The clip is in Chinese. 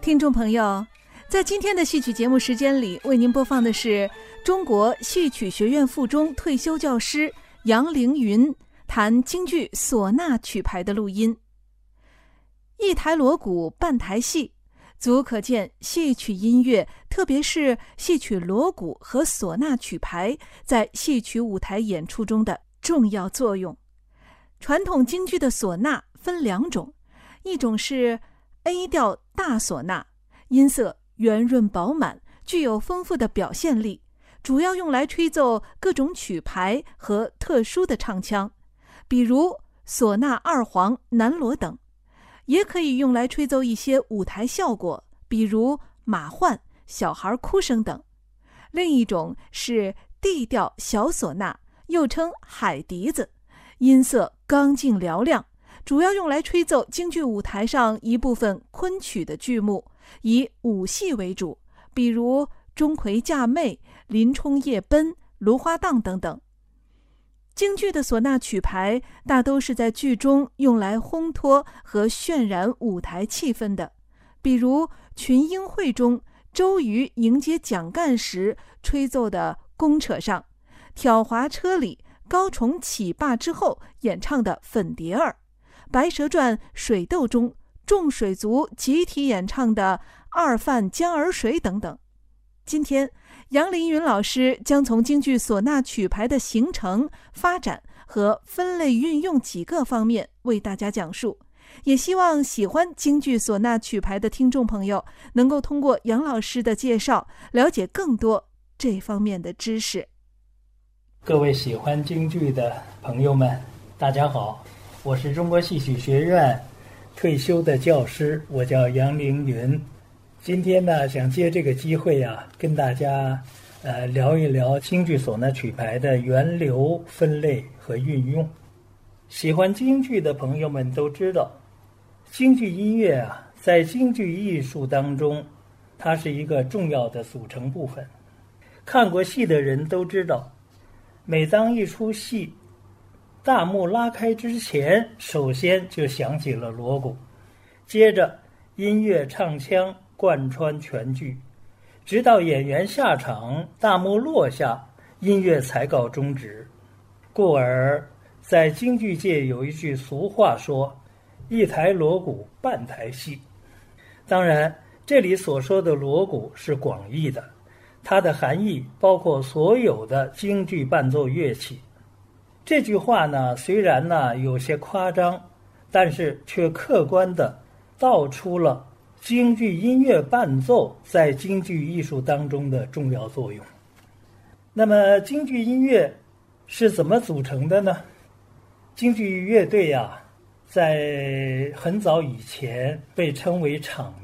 听众朋友，在今天的戏曲节目时间里，为您播放的是中国戏曲学院附中退休教师杨凌云谈京剧唢呐曲牌的录音。一台锣鼓半台戏，足可见戏曲音乐，特别是戏曲锣鼓和唢呐曲牌在戏曲舞台演出中的重要作用。传统京剧的唢呐分两种，一种是 A 调大唢呐，音色圆润饱满，具有丰富的表现力，主要用来吹奏各种曲牌和特殊的唱腔，比如唢呐二黄、南锣等，也可以用来吹奏一些舞台效果，比如马唤、小孩哭声等。另一种是 D 调小唢呐，又称海笛子，音色刚劲嘹亮，主要用来吹奏京剧舞台上一部分昆曲的剧目，以武戏为主，比如钟馗嫁妹、林冲夜奔、芦花荡等等。京剧的唢呐曲牌大都是在剧中用来烘托和渲染舞台气氛的，比如群英会中周瑜迎接蒋干时吹奏的公车上，挑滑车里高崇起罢之后演唱的粉蝶儿，白蛇传水斗中众水族集体演唱的二泛江儿水等等。今天杨凌云老师将从京剧唢呐曲牌的形成、发展和分类运用几个方面为大家讲述，也希望喜欢京剧唢呐曲牌的听众朋友能够通过杨老师的介绍了解更多这方面的知识。 各位喜欢京剧的朋友们，大家好，我是中国戏曲学院退休的教师，我叫杨凌云。今天呢，想借这个机会跟大家聊一聊京剧唢呐曲牌的源流、分类和运用。喜欢京剧的朋友们都知道，京剧音乐在京剧艺术当中，它是一个重要的组成部分。看过戏的人都知道，每当一出戏大幕拉开之前，首先就响起了锣鼓，接着音乐唱腔贯穿全剧，直到演员下场，大幕落下，音乐才告终止。故而在京剧界有一句俗话说，一台锣鼓半台戏。当然，这里所说的锣鼓是广义的，它的含义包括所有的京剧伴奏乐器。这句话呢，虽然有些夸张，但是却客观地道出了京剧音乐伴奏在京剧艺术当中的重要作用。那么京剧音乐是怎么组成的呢？京剧乐队在很早以前被称为场